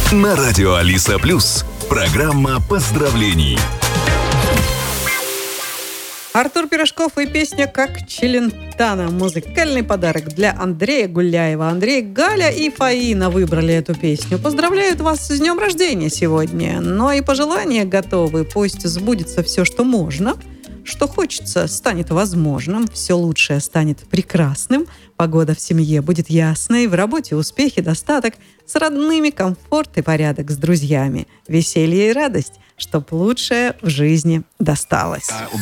На радио Алиса Плюс. Программа поздравлений. Артур Пирожков и песня «Как Челентано». Музыкальный подарок для Андрея Гуляева. Андрей, Галя и Фаина выбрали эту песню. Поздравляют вас с днем рождения сегодня. Но и пожелания готовы. Пусть сбудется все, что можно. Что хочется, станет возможным. Все лучшее станет прекрасным. Погода в семье будет ясной. В работе успехи, достаток. С родными комфорт и порядок. С друзьями веселье и радость. Чтоб лучшее в жизни досталось.